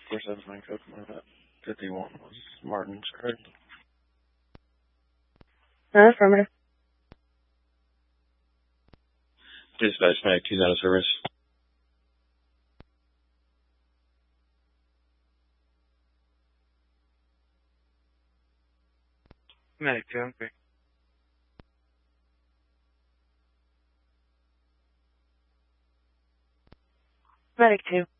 479 code from that. 51 was Martin's, correct? Affirmative. Dispatch, Medic 2's out of service. Medic 2, okay. Medic 2.